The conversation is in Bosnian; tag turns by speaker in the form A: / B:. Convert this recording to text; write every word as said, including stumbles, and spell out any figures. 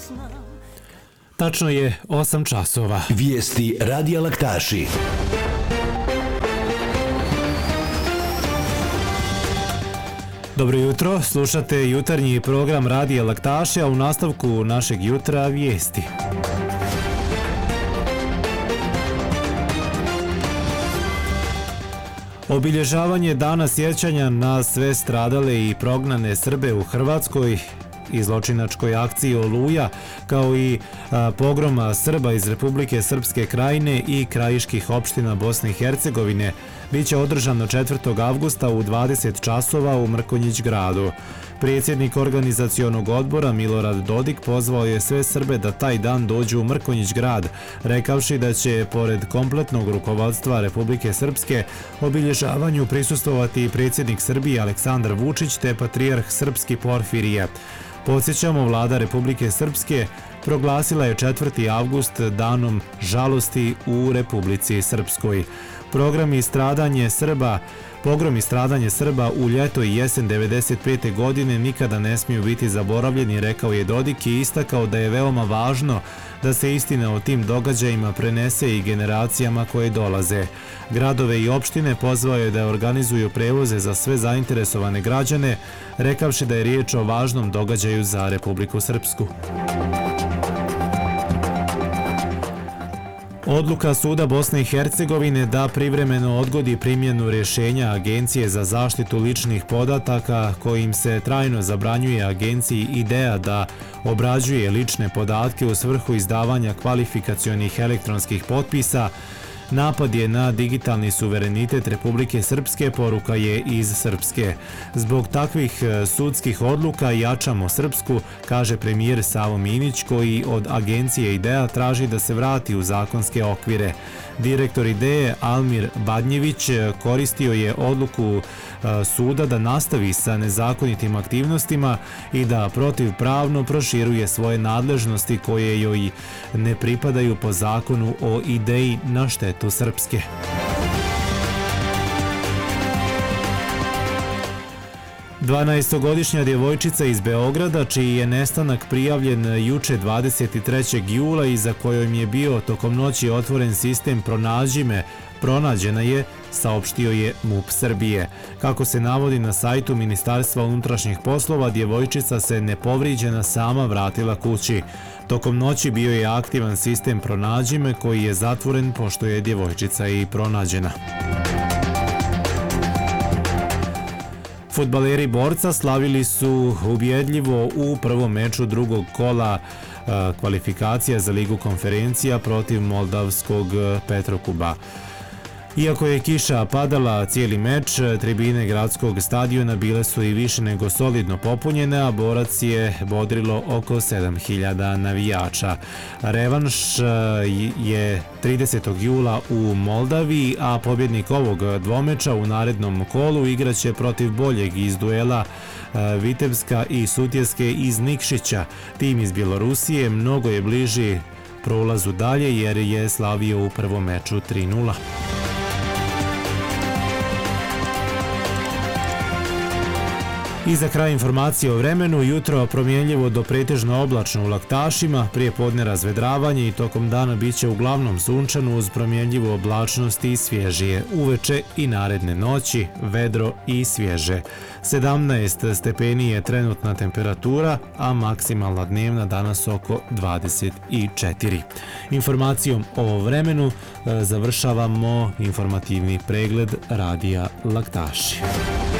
A: Tačno je osam časova.
B: Vijesti Radija Laktaši.
A: Dobro jutro, slušate jutarnji program Radija Laktaši, a u nastavku našeg jutra vijesti. Obilježavanje Dana sjećanja na sve stradale i prognane Srbe u Hrvatskoj i zločinačkoj akciji Oluja, kao i a, pogroma Srba iz Republike Srpske Krajine i krajiških opština Bosne i Hercegovine, bit će održano četvrtog avgusta u dvadeset časova u Mrkonjić gradu. Predsjednik organizacionog odbora Milorad Dodik pozvao je sve Srbe da taj dan dođu u Mrkonjić grad, rekavši da će, pored kompletnog rukovodstva Republike Srpske, obilježavanju prisustvovati i predsjednik Srbije Aleksandar Vučić te patrijarh Srpski Porfirije. Podsjećamo, vlada Republike Srpske proglasila je četvrti avgust danom žalosti u Republici Srpskoj. Program i stradanje Srba, pogrom i stradanje Srba u ljeto i jesen devedeset pete godine nikada ne smiju biti zaboravljeni, rekao je Dodik i istakao da je veoma važno da se istina o tim događajima prenese i generacijama koje dolaze. Gradove i opštine pozvao je da organizuju prevoze za sve zainteresovane građane, rekavši da je riječ o važnom događaju za Republiku Srpsku. Odluka Suda Bosne i Hercegovine da privremeno odgodi primjenu rješenja Agencije za zaštitu ličnih podataka kojim se trajno zabranjuje agenciji IDEA da obrađuje lične podatke u svrhu izdavanja kvalifikacionih elektronskih potpisa, napad je na digitalni suverenitet Republike Srpske, poruka je iz Srpske. Zbog takvih sudskih odluka jačamo Srpsku, kaže premijer Savo Minić, koji od agencije IDEA traži da se vrati u zakonske okvire. Direktor IDEA Almir Badnjević koristio je odluku suda da nastavi sa nezakonitim aktivnostima i da protivpravno proširuje svoje nadležnosti koje joj ne pripadaju po zakonu o IDEI na štetu Srpske. dvanaestogodišnja djevojčica iz Beograda, čiji je nestanak prijavljen juče dvadeset trećeg jula i za kojom je bio tokom noći otvoren sistem Pronađi me, pronađena je, saopštio je MUP Srbije. Kako se navodi na sajtu Ministarstva unutrašnjih poslova, djevojčica se nepovrijeđena sama vratila kući. Tokom noći bio je aktivan sistem Pronađi me, koji je zatvoren pošto je djevojčica i pronađena. Fudbaleri Borca slavili su ubjedljivo u prvom meču drugog kola kvalifikacija za Ligu konferencija protiv moldavskog Petrokuba. Iako je kiša padala cijeli meč, tribine gradskog stadiona bile su i više nego solidno popunjene, a Borac je bodrilo oko sedam hiljada navijača. Revanš je tridesetog jula u Moldaviji, a pobjednik ovog dvomeča u narednom kolu igraće protiv boljeg iz duela Vitebska i Sutjeske iz Nikšića. Tim iz Bjelorusije mnogo je bliži prolazu dalje jer je slavio u prvom meču tri nula. I za kraj informacije o vremenu, jutro promjenljivo do pretežno oblačno u Laktašima, prije podne razvedravanje i tokom dana bit će uglavnom sunčano uz promjenljivu oblačnost i svježije. Uveče i naredne noći vedro i svježe. sedamnaest stepeni je trenutna temperatura, a maksimalna dnevna danas oko dvadeset četiri. Informacijom o vremenu završavamo informativni pregled Radija Laktaši.